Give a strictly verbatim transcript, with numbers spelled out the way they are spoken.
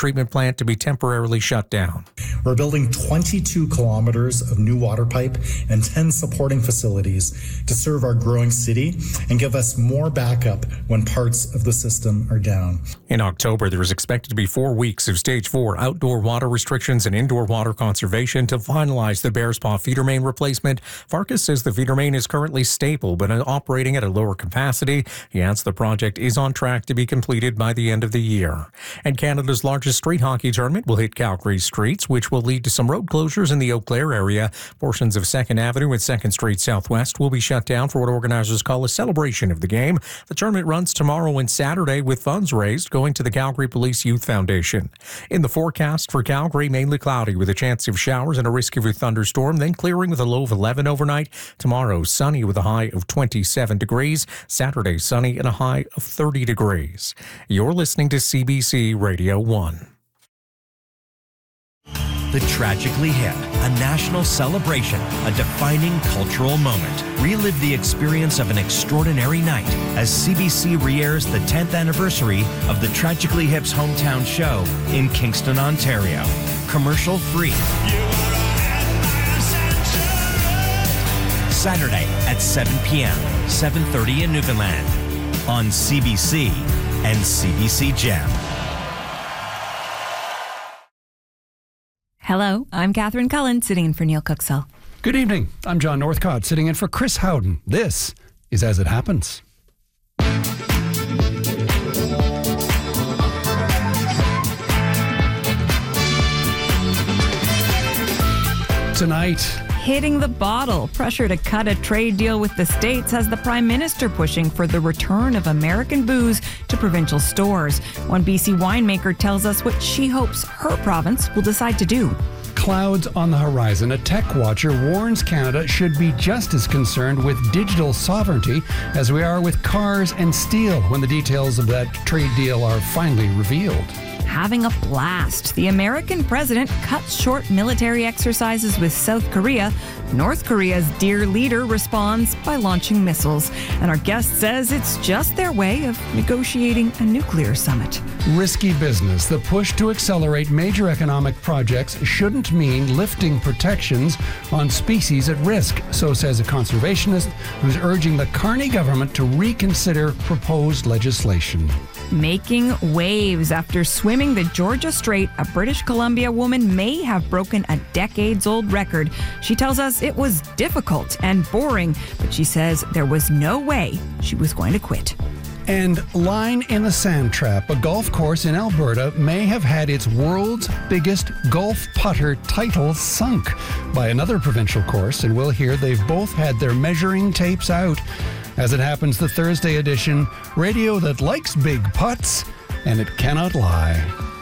treatment plant to be temporarily shut down. We're building twenty-two kilometers of new water pipe and ten supporting facilities to serve our growing city and give us more backup when parts of the system are down. In October, there is expected to be four weeks of stage four outdoor water restrictions and indoor water conservation to finalize the Bearspaw feeder main replacement. Farkas says the feeder main is currently stable but operating at a lower capacity. He adds the project is on track to be completed by the end of the year. And Canada's largest street hockey tournament will hit Calgary streets, which will lead to some road closures in the Eau Claire area. Portions of second Avenue and second Street Southwest will be shut down for what organizers call a celebration of the game. The tournament runs tomorrow and Saturday with funds raised going to the Calgary Police Youth Foundation. In the forecast for Calgary, mainly cloudy with a chance of showers and a risk of a thunderstorm, then clearing with a low of eleven overnight. Tomorrow, sunny with a high of twenty-seven degrees. Saturday, sunny and a high of thirty degrees. You're listening to C B C Radio one. The Tragically Hip, a national celebration, a defining cultural moment. Relive the experience of an extraordinary night as C B C re-airs the tenth anniversary of the Tragically Hip's hometown show in Kingston, Ontario. Commercial free. Saturday at seven p.m., seven thirty in Newfoundland on C B C and C B C Gem. Hello, I'm Catherine Cullen, sitting in for Neil Cooksall. Good evening. I'm John Northcott, sitting in for Chris Howden. This is As It Happens. Tonight, hitting the bottle. Pressure to cut a trade deal with the States has the Prime Minister pushing for the return of American booze to provincial stores. One B C winemaker tells us what she hopes her province will decide to do. Clouds on the horizon. A tech watcher warns Canada should be just as concerned with digital sovereignty as we are with cars and steel when the details of that trade deal are finally revealed. Having a blast. The American president cuts short military exercises with South Korea. North Korea's dear leader responds by launching missiles. And our guest says it's just their way of negotiating a nuclear summit. Risky business. The push to accelerate major economic projects shouldn't mean lifting protections on species at risk, so says a conservationist who's urging the Carney government to reconsider proposed legislation. Making waves after swimming the Georgia Strait, a British Columbia woman may have broken a decades-old record. She tells us it was difficult and boring, but she says there was no way she was going to quit. And Line in the Sand Trap, a golf course in Alberta, may have had its world's biggest golf putter title sunk by another provincial course, and we'll hear they've both had their measuring tapes out. As It Happens, the Thursday edition, radio that likes big putts, and it cannot lie.